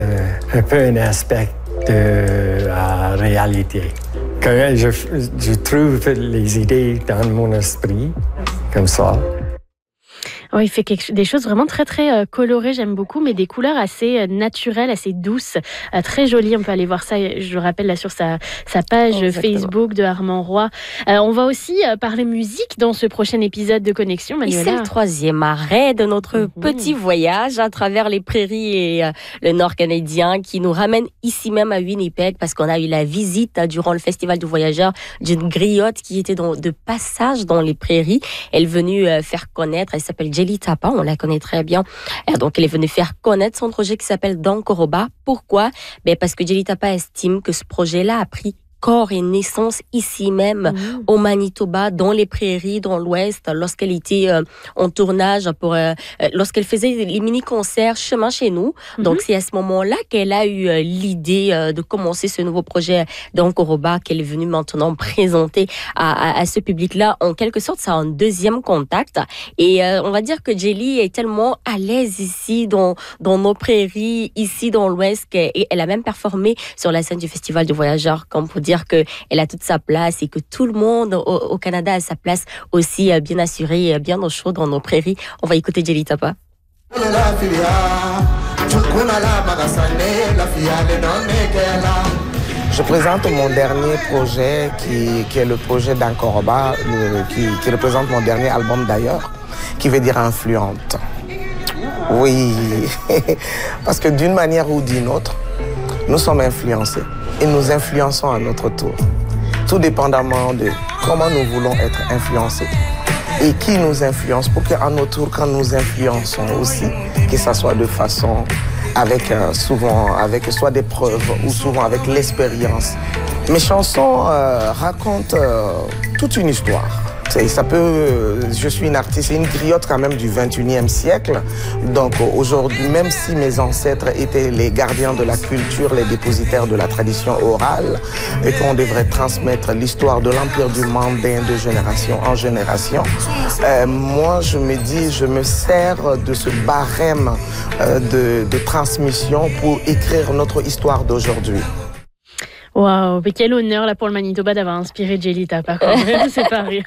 un peu un aspect de la réalité. Quand je trouve les idées dans mon esprit, comme ça. Oui, il fait des choses vraiment très, très colorées, j'aime beaucoup, mais des couleurs assez naturelles, assez douces, très jolies. On peut aller voir ça, je le rappelle, là sur sa page Facebook de Armand Roy. On va aussi parler musique dans ce prochain épisode de Connexion, Manuela. Et c'est le troisième arrêt de notre petit voyage à travers les prairies et le nord canadien qui nous ramène ici même à Winnipeg parce qu'on a eu la visite durant le Festival du Voyageur d'une griotte qui était de passage dans les prairies. Elle est venue faire connaître, elle s'appelle Jelly Tapa, on la connaît très bien. Donc, elle est venue faire connaître son projet qui s'appelle Dankoroba. Pourquoi? Parce que Jelly Tapa estime que ce projet-là a pris corps et naissance ici même au Manitoba, dans les prairies, dans l'Ouest, lorsqu'elle était en tournage lorsqu'elle faisait les mini-concerts chemin chez nous. Donc, c'est à ce moment-là qu'elle a eu l'idée de commencer ce nouveau projet d'Ankoroba qu'elle est venue maintenant présenter à ce public-là. En quelque sorte, c'est un deuxième contact. Et on va dire que Jelly est tellement à l'aise ici, dans nos prairies, ici dans l'Ouest, qu'elle a même performé sur la scène du Festival du Voyageur, comme pour dire qu'elle a toute sa place et que tout le monde au Canada a sa place aussi bien assurée, bien au chaud dans nos prairies. On va écouter Jelly Tapa. Je présente mon dernier projet qui est le projet d'Ankoroba, qui représente mon dernier album d'ailleurs, qui veut dire influente. Oui, parce que d'une manière ou d'une autre, nous sommes influencés et nous influençons à notre tour, tout dépendamment de comment nous voulons être influencés et qui nous influence pour qu'à notre tour, quand nous influençons aussi, que ça soit de façon souvent avec soit des preuves ou souvent avec l'expérience. Mes chansons racontent toute une histoire. Je suis une artiste, une griotte quand même du 21e siècle. Donc aujourd'hui, même si mes ancêtres étaient les gardiens de la culture, les dépositaires de la tradition orale, et qu'on devrait transmettre l'histoire de l'Empire du Mandin de génération en génération, moi je me sers de ce barème de transmission pour écrire notre histoire d'aujourd'hui. Waouh, mais quel honneur là pour le Manitoba d'avoir inspiré Jelly Tapa, c'est pas rien.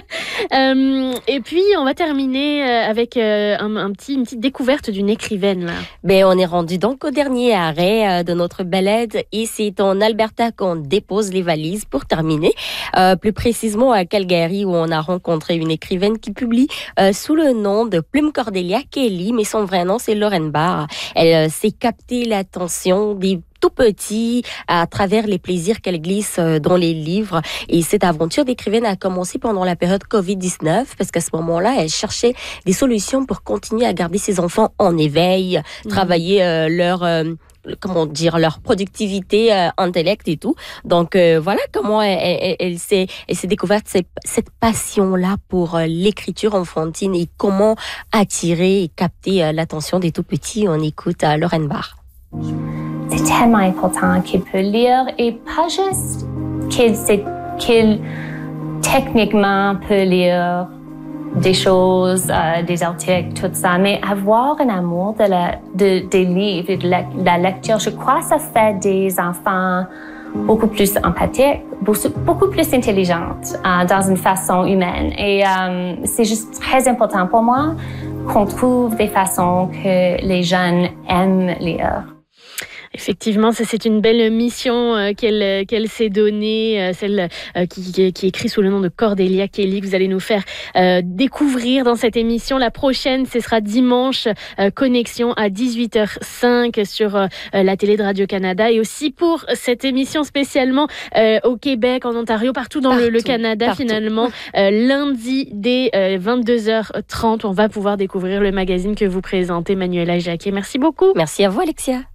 Et puis on va terminer avec une petite découverte d'une écrivaine là. On est rendu donc au dernier arrêt de notre balade et c'est en Alberta qu'on dépose les valises pour terminer. Plus précisément à Calgary où on a rencontré une écrivaine qui publie sous le nom de Plume Cordelia Kelly, mais son vrai nom c'est Lauren Barr. Elle s'est capté l'attention des tout petit à travers les plaisirs qu'elle glisse dans les livres. Et cette aventure d'écrivaine a commencé pendant la période COVID-19 parce qu'à ce moment-là, elle cherchait des solutions pour continuer à garder ses enfants en éveil, travailler leur productivité intellect et tout. Donc voilà comment elle s'est découverte cette passion-là pour l'écriture enfantine et comment attirer et capter l'attention des tout petits. On écoute Lauren Barr. C'est tellement important qu'il peut lire et pas juste qu'il techniquement peut lire des choses, des articles, tout ça, mais avoir un amour des livres et de la lecture. Je crois que ça fait des enfants beaucoup plus empathiques, beaucoup plus intelligentes dans une façon humaine. Et c'est juste très important pour moi qu'on trouve des façons que les jeunes aiment lire. Effectivement, c'est une belle mission qu'elle s'est donnée, celle qui écrit sous le nom de Cordelia Kelly, que vous allez nous faire découvrir dans cette émission. La prochaine, ce sera dimanche, Connexion à 18h05 sur la télé de Radio-Canada. Et aussi pour cette émission spécialement au Québec, en Ontario, partout dans le Canada, finalement. Lundi, dès 22h30, on va pouvoir découvrir le magazine que vous présentez, Manuela Jacquet. Merci beaucoup. Merci à vous, Alexia.